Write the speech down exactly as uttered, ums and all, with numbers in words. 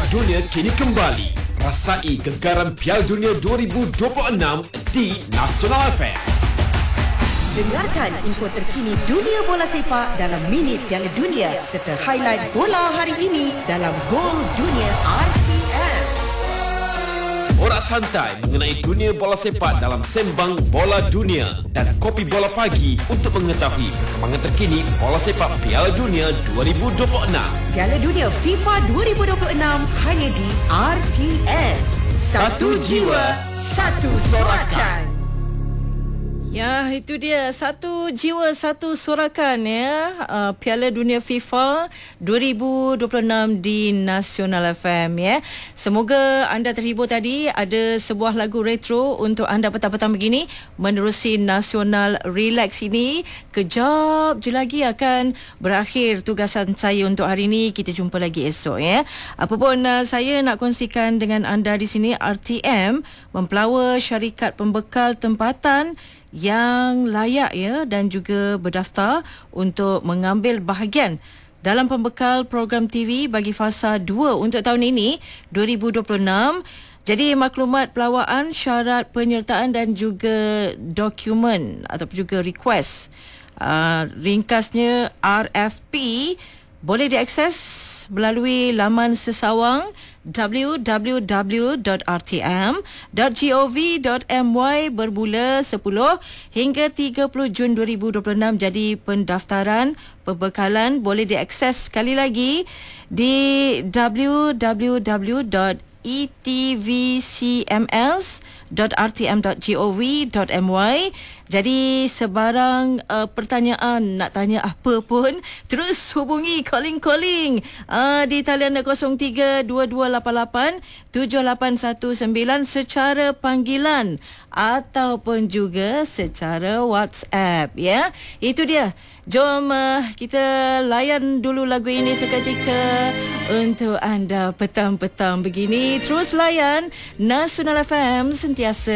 Dunia kini kembali. Rasai gegaran Piala Dunia dua ribu dua puluh enam di Nasional F M. Dengarkan info terkini dunia bola sepak dalam Minit Piala Dunia serta highlight bola hari ini dalam Gol Dunia R T M. Borak santai mengenai dunia bola sepak dalam Sembang Bola Dunia dan Kopi Bola Pagi untuk mengetahui perkembangan terkini bola sepak Piala Dunia dua ribu dua puluh enam. Piala Dunia FIFA dua ribu dua puluh enam hanya di R T M. Satu jiwa, satu sorakan. Ya, itu dia, satu jiwa satu sorakan ya. Uh, Piala Dunia FIFA dua ribu dua puluh enam di Nasional F M ya. Semoga anda terhibur tadi. Ada sebuah lagu retro untuk anda petang-petang begini menerusi Nasional Relax ini. Kejap je lagi akan berakhir tugasan saya untuk hari ini. Kita jumpa lagi esok ya. Apapun uh, saya nak kongsikan dengan anda di sini, R T M mempelawa syarikat pembekal tempatan yang layak ya dan juga berdaftar untuk mengambil bahagian dalam pembekal program T V bagi fasa dua untuk tahun ini dua ribu dua puluh enam. Jadi maklumat pelawaan, syarat penyertaan dan juga dokumen ataupun juga request uh, ringkasnya R F P boleh diakses melalui laman sesawang w w w dot r t m dot gov dot m y bermula sepuluh hingga tiga puluh Jun dua ribu dua puluh enam. Jadi pendaftaran pembekalan boleh diakses sekali lagi di w w w dot e t v c m s dot r t m dot gov dot m y. Jadi sebarang uh, pertanyaan, nak tanya apa pun, terus hubungi calling-calling uh, di talian kosong tiga dua dua lapan lapan tujuh lapan satu sembilan secara panggilan ataupun juga secara WhatsApp ya. Itu dia. Jom uh, kita layan dulu lagu ini seketika untuk anda petang-petang begini. Terus layan Nasional F M sentiasa